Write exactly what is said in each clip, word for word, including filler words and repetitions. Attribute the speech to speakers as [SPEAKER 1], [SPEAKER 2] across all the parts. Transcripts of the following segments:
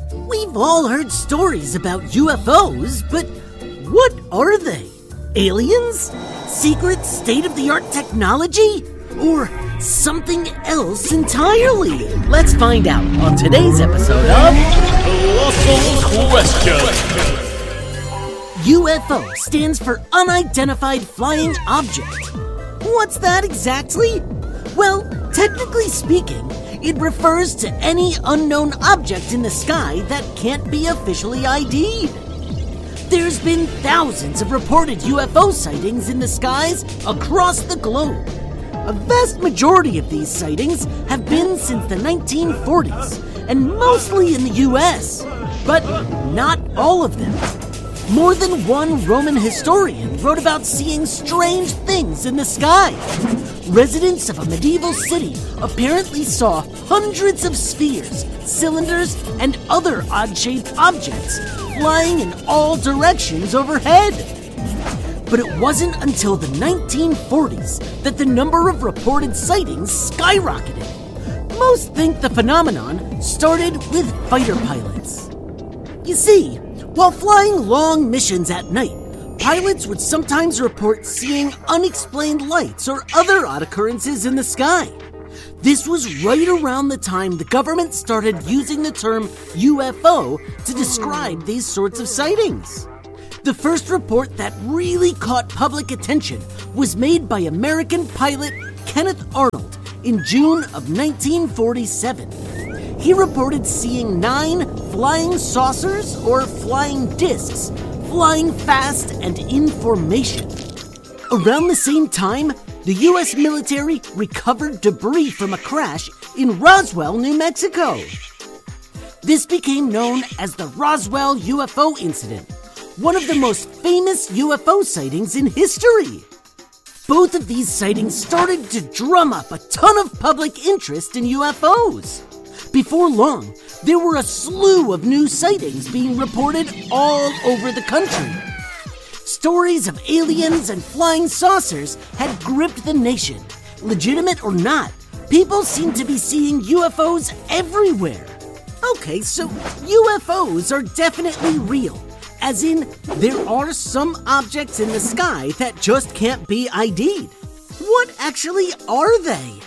[SPEAKER 1] We've all heard stories about U F Os, but what are they? Aliens? Secret state-of-the-art technology? Or something else entirely? Let's find out on today's episode of
[SPEAKER 2] Colossal Question.
[SPEAKER 1] U F O stands for Unidentified Flying Object. What's that exactly? Well, technically speaking, it refers to any unknown object in the sky that can't be officially I D'd. There's been thousands of reported U F O sightings in the skies across the globe. A vast majority of these sightings have been since the nineteen forties, and mostly in the U S, but not all of them. More than one Roman historian wrote about seeing strange things in the sky. Residents of a medieval city apparently saw hundreds of spheres, cylinders, and other odd-shaped objects flying in all directions overhead. But it wasn't until the nineteen forties that the number of reported sightings skyrocketed. Most think the phenomenon started with fighter pilots. You see, while flying long missions at night, pilots would sometimes report seeing unexplained lights or other odd occurrences in the sky. This was right around the time the government started using the term U F O to describe these sorts of sightings. The first report that really caught public attention was made by American pilot Kenneth Arnold in June of nineteen forty-seven. He reported seeing nine flying saucers or flying discs flying fast and in formation. Around the same time, the U S military recovered debris from a crash in Roswell, New Mexico. This became known as the Roswell U F O incident, one of the most famous U F O sightings in history. Both of these sightings started to drum up a ton of public interest in U F Os. Before long, there were a slew of new sightings being reported all over the country. Stories of aliens and flying saucers had gripped the nation. Legitimate or not, people seemed to be seeing U F Os everywhere. Okay, so U F Os are definitely real, as in there are some objects in the sky that just can't be I D'd. What actually are they?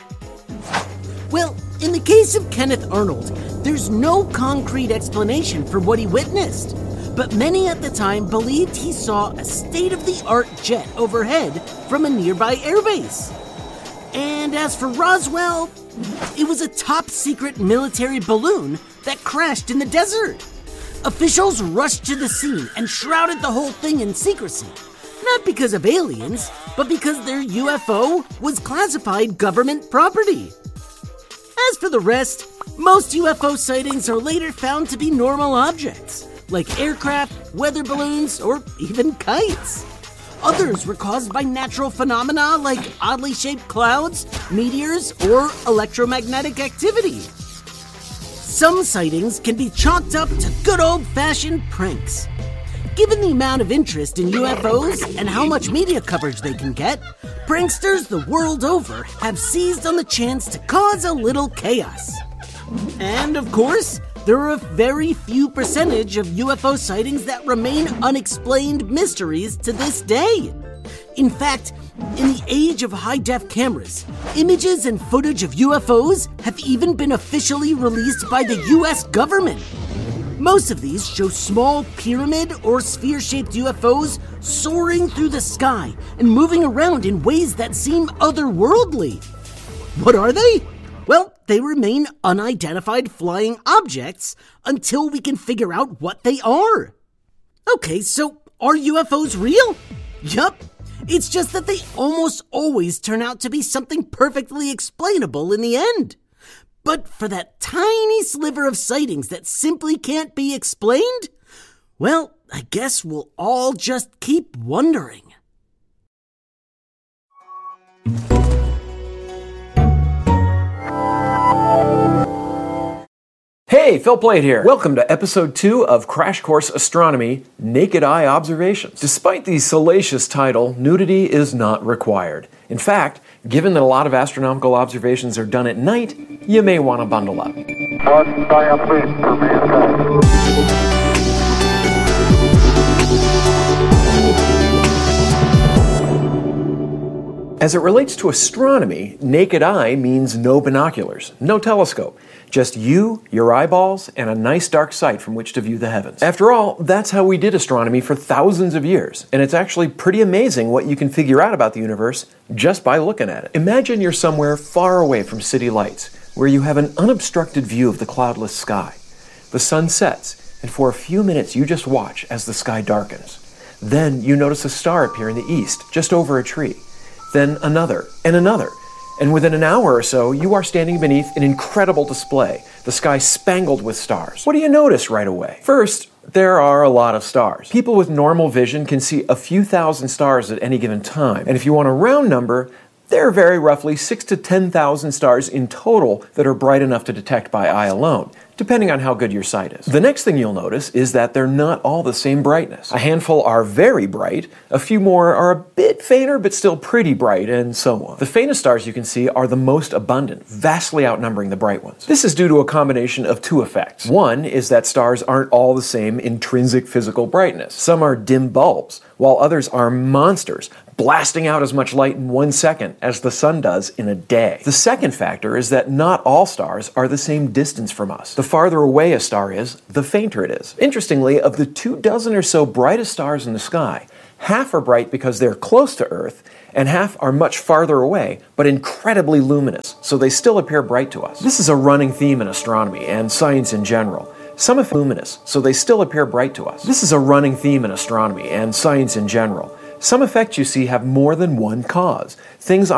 [SPEAKER 1] Well, in the case of Kenneth Arnold, there's no concrete explanation for what he witnessed, but many at the time believed he saw a state-of-the-art jet overhead from a nearby airbase. And as for Roswell, it was a top-secret military balloon that crashed in the desert. Officials rushed to the scene and shrouded the whole thing in secrecy, not because of aliens, but because their U F O was classified government property. As for the rest, most U F O sightings are later found to be normal objects, like aircraft, weather balloons, or even kites. Others were caused by natural phenomena like oddly shaped clouds, meteors, or electromagnetic activity. Some sightings can be chalked up to good old-fashioned pranks. Given the amount of interest in U F Os and how much media coverage they can get, pranksters the world over have seized on the chance to cause a little chaos. And of course, there are a very few percentage of U F O sightings that remain unexplained mysteries to this day. In fact, in the age of high-def cameras, images and footage of U F Os have even been officially released by the U S government. Most of these show small pyramid or sphere-shaped U F Os soaring through the sky and moving around in ways that seem otherworldly. What are they? Well, they remain unidentified flying objects until we can figure out what they are. Okay, so are U F Os real? Yup. It's just that they almost always turn out to be something perfectly explainable in the end. But for that tiny sliver of sightings that simply can't be explained, well, I guess we'll all just keep wondering.
[SPEAKER 3] Hey, Phil Plait here. Welcome to episode two of Crash Course Astronomy, Naked Eye Observations. Despite the salacious title, nudity is not required. In fact, given that a lot of astronomical observations are done at night, you may want to bundle up.
[SPEAKER 4] One giant leap for mankind.
[SPEAKER 3] As it relates to astronomy, naked eye means no binoculars, no telescope. Just you, your eyeballs, and a nice dark sight from which to view the heavens. After all, that's how we did astronomy for thousands of years, and it's actually pretty amazing what you can figure out about the universe just by looking at it. Imagine you're somewhere far away from city lights, where you have an unobstructed view of the cloudless sky. The sun sets, and for a few minutes you just watch as the sky darkens. Then you notice a star appear in the east, just over a tree. Then another, and another. And within an hour or so, you are standing beneath an incredible display, the sky spangled with stars. What do you notice right away? First, there are a lot of stars. People with normal vision can see a few thousand stars at any given time. And if you want a round number, there are very roughly six to ten thousand stars in total that are bright enough to detect by eye alone, depending on how good your sight is. The next thing you'll notice is that they're not all the same brightness. A handful are very bright, a few more are a bit fainter but still pretty bright, and so on. The faintest stars you can see are the most abundant, vastly outnumbering the bright ones. This is due to a combination of two effects. One is that stars aren't all the same intrinsic physical brightness. Some are dim bulbs, while others are monsters, blasting out as much light in one second as the sun does in a day. The second factor is that not all stars are the same distance from us. The farther away a star is, the fainter it is. Interestingly, of the two dozen or so brightest stars in the sky, half are bright because they're close to Earth, and half are much farther away, but incredibly luminous, so they still appear bright to us. This is a running theme in astronomy and science in general. Some are luminous, so they still appear bright to us. This is a running theme in astronomy and science in general. Some effects you see have more than one cause. Things